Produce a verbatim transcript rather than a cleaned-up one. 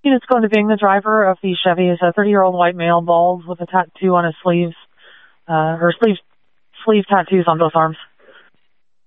unit's going to Bing, the driver of the Chevy, is a thirty-year-old white male, bald, with a tattoo on his sleeves, uh, or sleeve, sleeve tattoos on both arms.